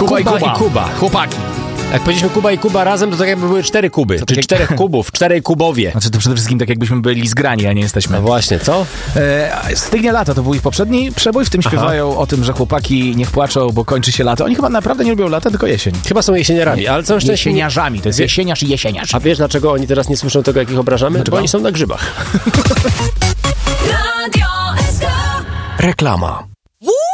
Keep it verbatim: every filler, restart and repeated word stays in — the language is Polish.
Kuba, Kuba i Kuba. i Kuba. Chłopaki. Jak powiedzieliśmy Kuba i Kuba razem, to tak jakby były cztery Kuby. To Czyli tak- czterech Kubów, czterej Kubowie. Znaczy to przede wszystkim tak jakbyśmy byli zgrani, a nie jesteśmy. No właśnie, co? E, Stygnie lata, to był ich poprzedni przebój, w tym śpiewają o tym, że chłopaki niech płaczą, bo kończy się lato. Oni chyba naprawdę nie lubią lata, tylko jesień. Chyba są jesieniarami, ale całe szczęście... Nie... Jesieniarzami, to jest jesieniarz i jesieniarz. A wiesz, dlaczego oni teraz nie słyszą tego, jak ich obrażamy? Dlaczego? Bo oni są na grzybach. Radio S K. Reklama.